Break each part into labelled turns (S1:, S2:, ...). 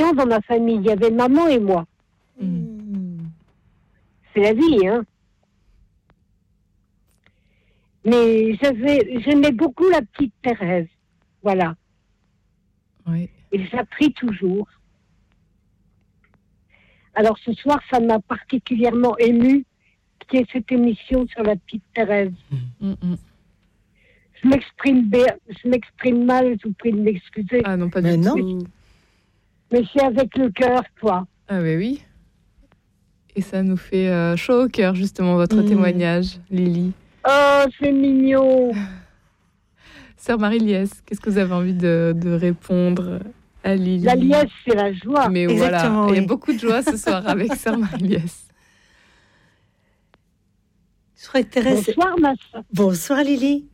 S1: gens dans ma famille. Il y avait maman et moi. C'est la vie, hein. Mais j'aimais beaucoup la petite Thérèse. Voilà.
S2: Oui.
S1: Et ça prie toujours. Alors ce soir, ça m'a particulièrement émue qu'il y ait cette émission sur la petite Thérèse. Je m'exprime mal, je vous prie de m'excuser.
S2: Ah non, pas du tout.
S1: Mais c'est avec le cœur, quoi.
S2: Ah oui. Et ça nous fait chaud au cœur, justement, votre témoignage, Lily.
S1: Oh, c'est mignon.
S2: Sœur Marie-Liesse, qu'est-ce que vous avez envie de répondre à Lily?
S1: La liesse, c'est la joie.
S2: Mais
S3: exactement,
S2: voilà,
S3: oui.
S2: il y a beaucoup de joie ce soir avec Sœur Marie-Liesse.
S3: Je crois que Thérèse...
S1: Bonsoir, ma soeur.
S3: Bonsoir, Lily.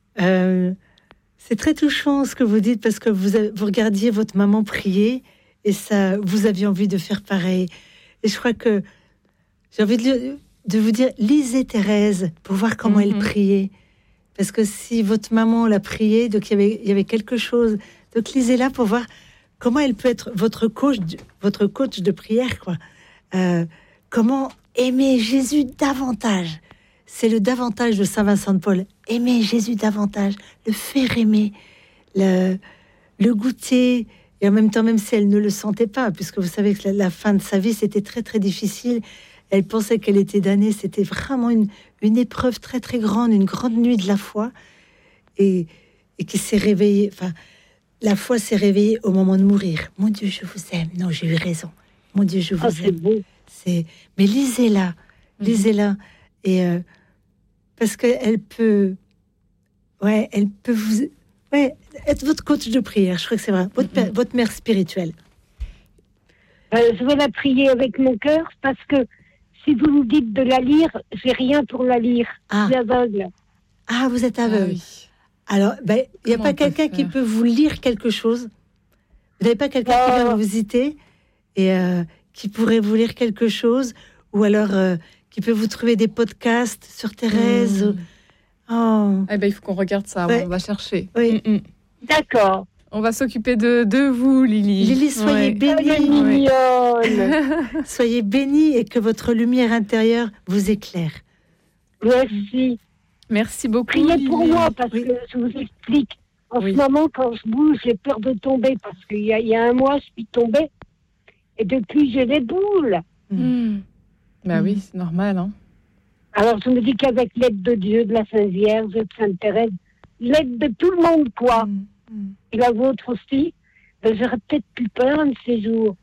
S3: C'est très touchant ce que vous dites, parce que vous regardiez votre maman prier et ça, vous aviez envie de faire pareil. Et je crois que j'ai envie de vous dire, lisez Thérèse pour voir comment elle priait. Parce que si votre maman l'a prié, donc il y avait quelque chose. Donc lisez-la pour voir comment elle peut être votre coach de prière, quoi. Comment aimer Jésus davantage. C'est le davantage de Saint Vincent de Paul. Aimer Jésus davantage, le faire aimer, le goûter. Et en même temps, même si elle ne le sentait pas, puisque vous savez que la fin de sa vie, c'était très, très difficile. Elle pensait qu'elle était damnée. C'était vraiment une épreuve très, très grande, une grande nuit de la foi. Et qui s'est réveillée. Enfin, la foi s'est réveillée au moment de mourir. Mon Dieu, je vous aime. Non, j'ai eu raison. Mon Dieu, je vous aime.
S1: C'est beau.
S3: Mais lisez-la. Lisez-la. Et parce qu'elle peut... Ouais, elle peut vous... Ouais, être votre coach de prière. Je crois que c'est vrai. Votre mère spirituelle.
S1: Je vais la prier avec mon cœur parce que si vous me dites de la lire, j'ai rien pour la lire. Je suis aveugle.
S3: Ah, vous êtes aveugle.
S2: Oui.
S3: Alors, il n'y a pas quelqu'un qui peut vous lire quelque chose? Vous n'avez pas quelqu'un qui vient vous visiter et qui pourrait vous lire quelque chose? Ou alors qui peut vous trouver des podcasts sur Thérèse?
S2: Il faut qu'on regarde ça, on va chercher.
S3: Oui.
S1: D'accord.
S2: On va s'occuper de vous, Lily.
S3: Lily, soyez bénie. Soyez bénie et que votre lumière intérieure vous éclaire.
S1: Merci.
S2: Merci beaucoup.
S1: Priez
S2: Lily.
S1: pour moi parce que je vous explique. En ce moment, quand je bouge, j'ai peur de tomber parce qu'il y a un mois, je suis tombée. Et depuis, j'ai des boules.
S2: Oui, c'est normal. Hein.
S1: Alors, je me dis qu'avec l'aide de Dieu, de la Sainte Vierge, de Sainte Thérèse, l'aide de tout le monde, quoi, et la vôtre aussi, j'aurais peut-être plus peur un de ces jours.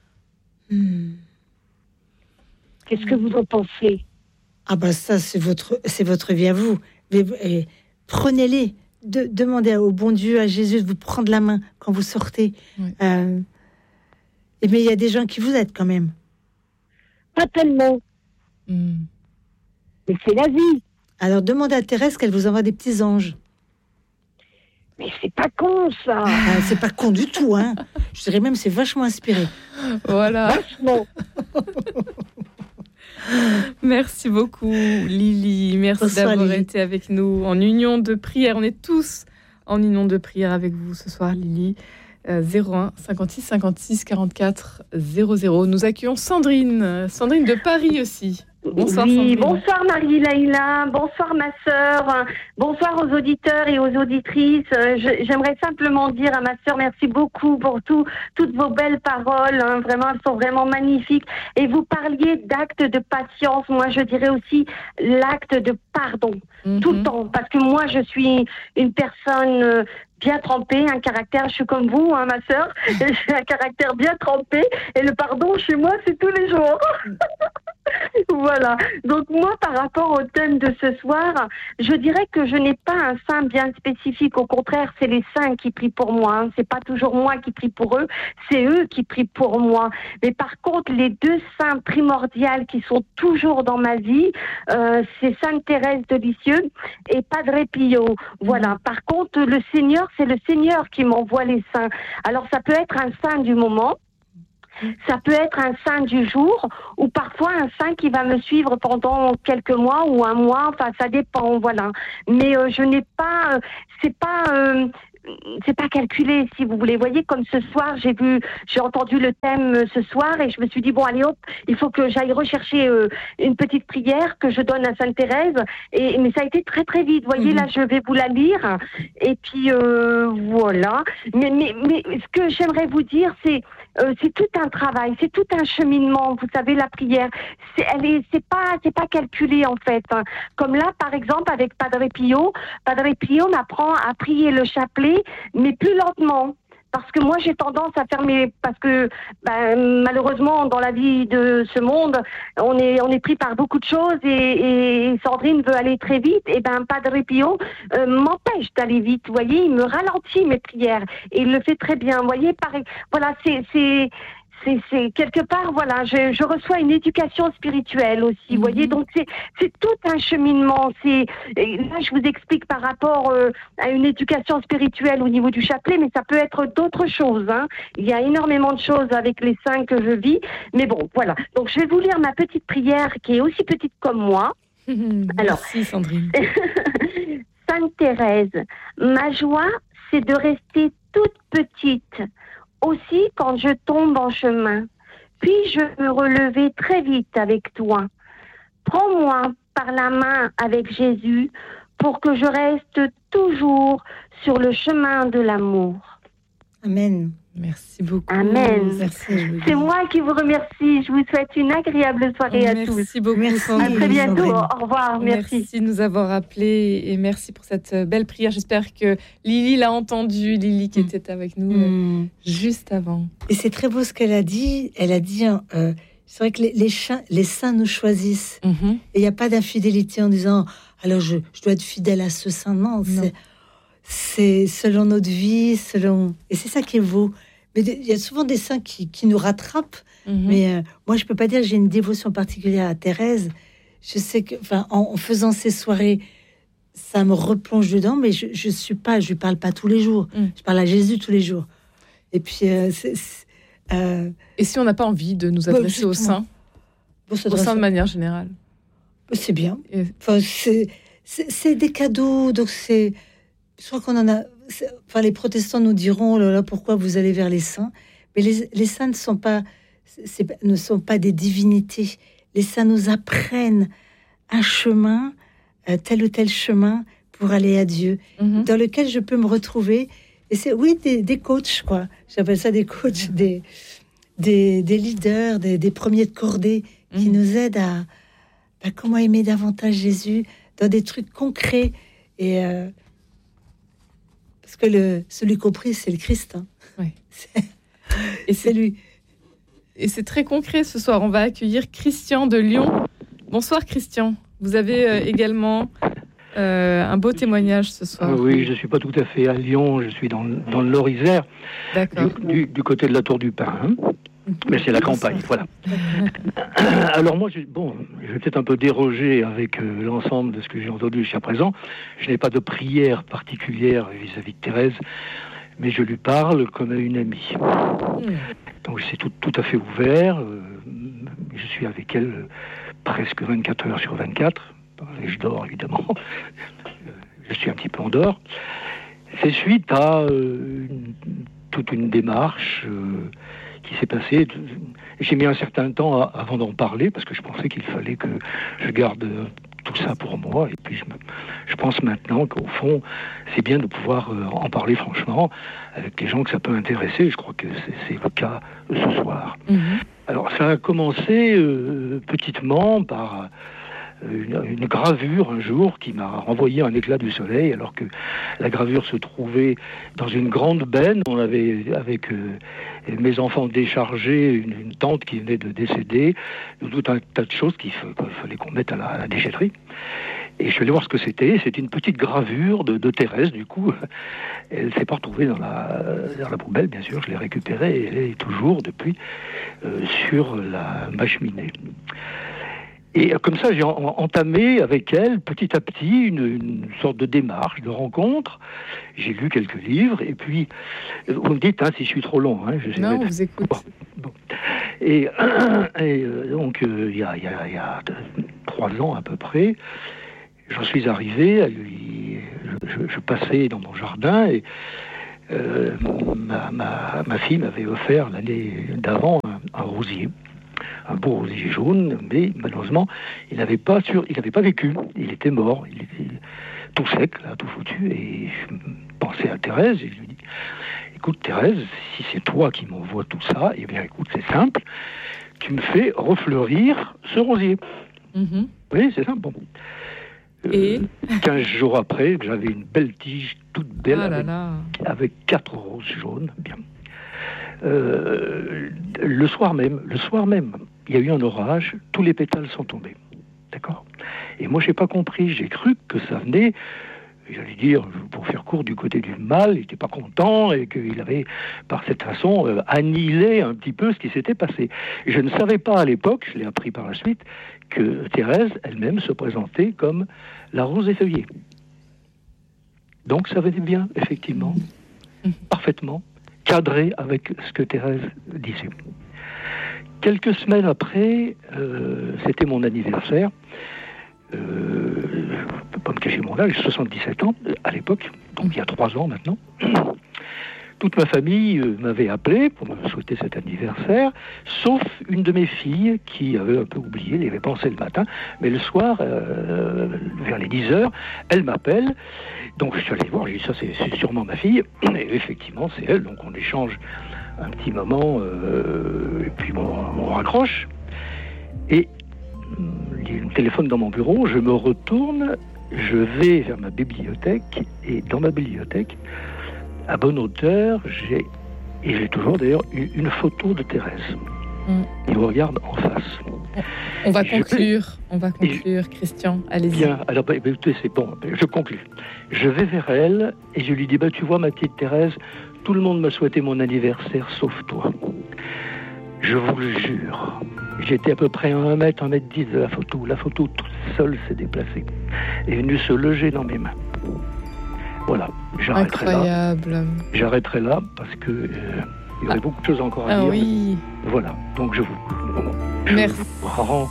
S1: Qu'est-ce que vous en pensez?
S3: Ah ça, c'est votre vie à vous. Mais, prenez-les. Demandez au bon Dieu, à Jésus, de vous prendre la main quand vous sortez. Mais il y a des gens qui vous aident quand même.
S1: Pas tellement. Mais c'est la vie.
S3: Alors demandez à Thérèse qu'elle vous envoie des petits anges.
S1: Mais c'est pas con, ça.
S3: C'est pas con du tout, hein. Je dirais même c'est vachement inspiré.
S2: Voilà.
S1: Vachement.
S2: Merci beaucoup, Lily. Merci d'avoir été avec nous en union de prière. On est tous en union de prière avec vous ce soir, Lily. 01 56 56 44 00. Nous accueillons Sandrine de Paris aussi. Bonsoir, Sandrine.
S4: Bonsoir Marie-Laïla, bonsoir ma sœur, bonsoir aux auditeurs et aux auditrices. J'aimerais simplement dire à ma sœur merci beaucoup pour toutes vos belles paroles, hein. Vraiment, elles sont vraiment magnifiques. Et vous parliez d'acte de patience, moi je dirais aussi l'acte de pardon, tout le temps, parce que moi je suis une personne... bien trempée, un caractère, je suis comme vous, hein, ma sœur, j'ai un caractère bien trempé, et le pardon chez moi, c'est tous les jours. Voilà. Donc moi, par rapport au thème de ce soir, je dirais que je n'ai pas un saint bien spécifique. Au contraire, c'est les saints qui prient pour moi. Hein. C'est pas toujours moi qui prie pour eux, c'est eux qui prient pour moi. Mais par contre, les deux saints primordiales qui sont toujours dans ma vie, c'est Sainte Thérèse de Lisieux et Padre Pio. Voilà. Par contre, le Seigneur, c'est le Seigneur qui m'envoie les saints. Alors ça peut être un saint du moment. Ça peut être un saint du jour ou parfois un saint qui va me suivre pendant quelques mois ou un mois, enfin ça dépend, voilà. Mais je n'ai pas, c'est pas c'est pas calculé, si vous voulez. Vous voyez, comme ce soir, j'ai entendu le thème ce soir et je me suis dit, bon, allez hop, il faut que j'aille rechercher une petite prière que je donne à Sainte Thérèse. Mais ça a été très très vite. Vous voyez, là, je vais vous la lire. Et puis, voilà. Mais ce que j'aimerais vous dire, c'est tout un travail, c'est tout un cheminement. Vous savez, la prière, c'est pas calculé, en fait. Hein. Comme là, par exemple, avec Padre Pio m'apprend à prier le chapelet, mais plus lentement. Parce que moi, j'ai tendance à parce que malheureusement, dans la vie de ce monde, on est pris par beaucoup de choses et Sandrine veut aller très vite. Et Padre Pio m'empêche d'aller vite. Vous voyez, il me ralentit mes prières et il le fait très bien. Vous voyez, pareil. Voilà, c'est quelque part, voilà, je reçois une éducation spirituelle aussi, vous voyez, donc c'est tout un cheminement. Là, je vous explique par rapport à une éducation spirituelle au niveau du chapelet, mais ça peut être d'autres choses. Hein. Il y a énormément de choses avec les saints que je vis, mais bon, voilà. Donc, je vais vous lire ma petite prière qui est aussi petite comme moi. Alors,
S2: merci Sandrine.
S4: Sainte Thérèse, ma joie, c'est de rester toute petite. Aussi quand je tombe en chemin, puis-je me relever très vite avec toi. Prends-moi par la main avec Jésus pour que je reste toujours sur le chemin de l'amour.
S3: Amen.
S2: Merci beaucoup.
S4: Amen.
S2: Merci.
S4: C'est moi qui vous remercie. Je vous souhaite une agréable soirée à tous.
S2: Merci beaucoup.
S4: À très bientôt. Au revoir. Merci
S2: de nous avoir appelés et merci pour cette belle prière. J'espère que Lily l'a entendue. Lily qui était avec nous juste avant.
S3: Et c'est très beau ce qu'elle a dit. Elle a dit, c'est vrai que les saints nous choisissent. Et il n'y a pas d'infidélité en disant, alors je dois être fidèle à ce saint. Non. C'est selon notre vie, et c'est ça qui est beau. Mais il y a souvent des saints qui nous rattrapent. Mais moi, je peux pas dire que j'ai une dévotion particulière à Thérèse. Je sais que, en faisant ces soirées, ça me replonge dedans. Mais je lui parle pas tous les jours. Je parle à Jésus tous les jours. Et puis,
S2: et si on n'a pas envie de nous adresser aux saints, aux saints de manière générale,
S3: c'est bien. C'est des cadeaux, donc c'est. Je crois qu'on en a. Les protestants nous diront, oh là là, pourquoi vous allez vers les saints? Mais les saints ne sont pas des divinités. Les saints nous apprennent un chemin, tel ou tel chemin pour aller à Dieu, dans lequel je peux me retrouver. Et c'est des coachs, quoi. J'appelle ça des coachs, des leaders, des premiers de cordée qui nous aident à comment aimer davantage Jésus dans des trucs concrets et parce que celui compris, c'est le Christ. Hein.
S2: Oui.
S3: Et c'est lui.
S2: Et c'est très concret ce soir. On va accueillir Christian de Lyon. Bonsoir Christian. Vous avez également un beau témoignage ce soir.
S5: Oui, je ne suis pas tout à fait à Lyon. Je suis dans le Nord-Isère, du côté de la Tour du Pin. Hein. Mais c'est la campagne, voilà. Alors moi, je vais peut-être un peu déroger avec l'ensemble de ce que j'ai entendu jusqu'à présent. Je n'ai pas de prière particulière vis-à-vis de Thérèse, mais je lui parle comme à une amie. Donc c'est tout à fait ouvert. Je suis avec elle presque 24 heures sur 24. Et je dors, évidemment. Je suis un petit peu en dehors. C'est suite à toute une démarche qui s'est passé. J'ai mis un certain temps avant d'en parler parce que je pensais qu'il fallait que je garde tout ça pour moi. Et puis je pense maintenant qu'au fond, c'est bien de pouvoir en parler franchement avec les gens que ça peut intéresser. Je crois que c'est le cas ce soir. Alors ça a commencé petitement par une gravure un jour qui m'a renvoyé un éclat du soleil, alors que la gravure se trouvait dans une grande benne. On avait, avec mes enfants, déchargé une tante qui venait de décéder, tout un tas de choses qu'il fallait qu'on mette à la déchetterie. Et je suis allé voir ce que c'était. C'était une petite gravure de Thérèse, du coup. Elle ne s'est pas retrouvée dans la poubelle, bien sûr. Je l'ai récupérée et elle est toujours, depuis, sur ma cheminée. Et comme ça, j'ai entamé avec elle, petit à petit, une sorte de démarche, de rencontre. J'ai lu quelques livres, et puis, vous me dites si je suis trop long.
S2: Non, on vous écoute.
S5: Bon. Et donc, il y a 3 ans à peu près, j'en suis arrivé, je passais dans mon jardin, et ma fille m'avait offert l'année d'avant un rosier, un beau rosier jaune, mais malheureusement, il n'avait pas vécu. Il était mort, il était tout sec, là, tout foutu. Et je pensais à Thérèse et je lui dis, écoute Thérèse, si c'est toi qui m'envoies tout ça, eh bien écoute, c'est simple, tu me fais refleurir ce rosier. Mm-hmm. Oui, c'est simple. Bon.
S2: Et
S5: 15 jours après, j'avais une belle tige toute belle avec 4 roses jaunes. Bien. Le soir même, il y a eu un orage, tous les pétales sont tombés. D'accord ? Et moi, je n'ai pas compris. J'ai cru que ça venait, j'allais dire, pour faire court, du côté du mal. Il n'était pas content et qu'il avait, par cette façon, annihilé un petit peu ce qui s'était passé. Et je ne savais pas à l'époque, je l'ai appris par la suite, que Thérèse elle-même se présentait comme la rose effeuillée. Donc ça venait bien, effectivement, parfaitement, cadré avec ce que Thérèse disait. Quelques semaines après, c'était mon anniversaire. Je ne peux pas me cacher mon âge, j'ai 77 ans à l'époque, donc il y a 3 ans maintenant. Toute ma famille m'avait appelé pour me souhaiter cet anniversaire, sauf une de mes filles qui avait un peu oublié, elle y avait pensé le matin, mais le soir, vers les 10h, elle m'appelle. Donc je suis allé voir, j'ai dit ça c'est sûrement ma fille, et effectivement c'est elle, donc on échange un petit moment, et puis on raccroche. Et il y a un téléphone dans mon bureau, je me retourne, je vais vers ma bibliothèque, et dans ma bibliothèque, à bonne hauteur, j'ai toujours d'ailleurs une photo de Thérèse. Il me regarde en face.
S2: On va conclure, Christian, allez-y.
S5: Bien, alors c'est bon, je conclue. Je vais vers elle et je lui dis, tu vois ma petite Thérèse, tout le monde m'a souhaité mon anniversaire sauf toi. Je vous le jure, j'étais à peu près à 1 mètre, 1m10 de la photo. La photo toute seule s'est déplacée, est venue se loger dans mes mains. Voilà, j'arrêterai là parce que il y aurait beaucoup de choses encore à dire.
S2: Oui.
S5: Voilà, donc je vous rends.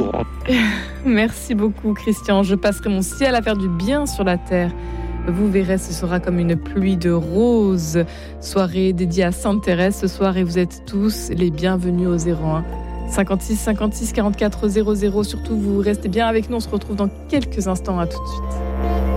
S2: Merci beaucoup, Christian. Je passerai mon ciel à faire du bien sur la terre. Vous verrez, ce sera comme une pluie de roses. Soirée dédiée à Sainte Thérèse ce soir et vous êtes tous les bienvenus au 01 56 56 44 00. Surtout, vous restez bien avec nous. On se retrouve dans quelques instants. À tout de suite.